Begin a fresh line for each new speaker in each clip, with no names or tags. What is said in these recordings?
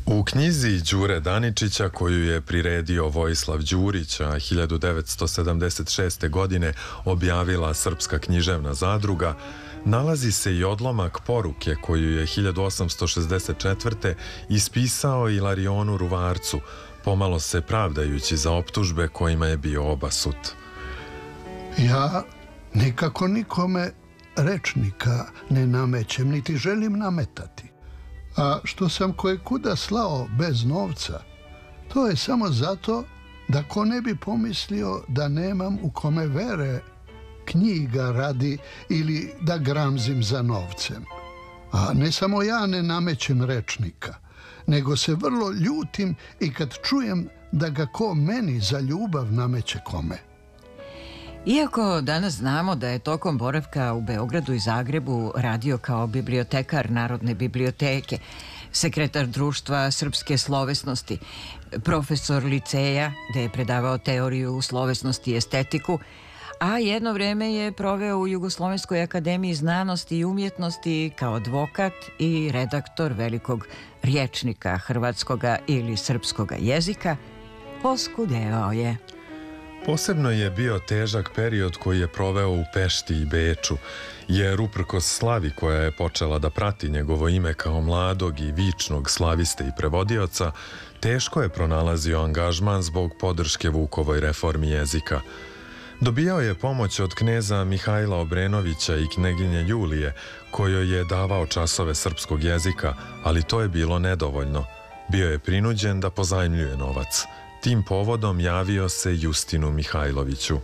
U knjizi Đure Daničića, koju je priredio Vojislav Đurić, a 1976. godine objavila Srpska književna zadruga, nalazi se i odlomak poruke koju je 1864. ispisao Ilarionu Ruvarcu, pomalo se pravdajući za optužbe kojima je bio obasut.
Ja nikako nikome rečnika ne namećem, niti želim nametati. A što sam kojekuda slao bez novca, to je samo zato da ko ne bi pomislio da nemam u kome vere knjiga radi ili da gramzim za novcem. A ne samo ja ne namećem rečnika, nego se vrlo ljutim i kad čujem da ga ko meni za ljubav nameće kome.
Iako danas znamo da je tokom boravka u Beogradu i Zagrebu radio kao bibliotekar Narodne biblioteke, sekretar Društva srpske slovesnosti, profesor liceja gde je predavao teoriju slovesnosti i estetiku, a jedno vreme je proveo u Jugoslovenskoj akademiji znanosti i umjetnosti kao advokat i redaktor velikog rječnika hrvatskoga ili srpskoga jezika, poskudevao je.
Posebno je bio težak period koji je proveo u Pešti i Beču, jer uprkos slavi koja je počela da prati njegovo ime kao mladog i vičnog slaviste i prevodioca, teško je pronalazio angažman zbog podrške Vukovoj reformi jezika. Dobijao je pomoć od kneza Mihajla Obrenovića i kneginje Julije, kojoj je davao časove srpskog jezika, ali to je bilo nedovoljno. Bio je prinuđen da pozajmljuje novac. Tim povodom javio se Justinu Mihajloviću.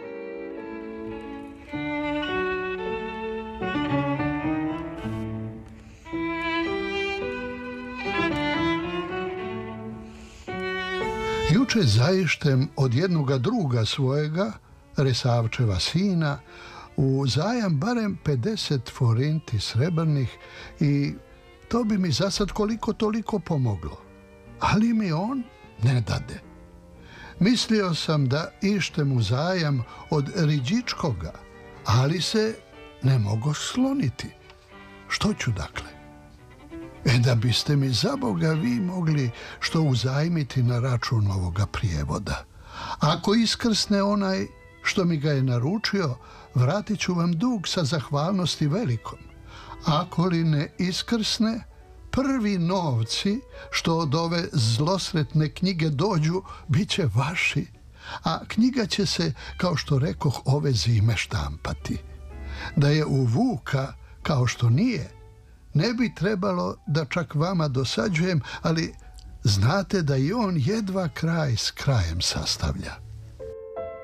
Juče zaištem od jednoga druga svojega, Resavčeva sina, u zajam barem 50 forinti srebrnih i to bi mi za sad koliko toliko pomoglo. Ali mi on ne dade. Mislio sam da ištem u zajam od Riđičkoga, ali se ne mogu sloniti. Što ću dakle? Da biste mi za Boga vi mogli što uzajmiti na račun ovoga prijevoda. Ako iskrsne onaj što mi ga je naručio, vratit ću vam dug sa zahvalnosti velikom. Ako li ne iskrsne, prvi novci što od ove zlosretne knjige dođu, bit će vaši, a knjiga će se, kao što rekoh, ove zime štampati. Da je u Vuka, kao što nije, ne bi trebalo da čak vama dosađujem, ali znate da i on jedva kraj s krajem sastavlja.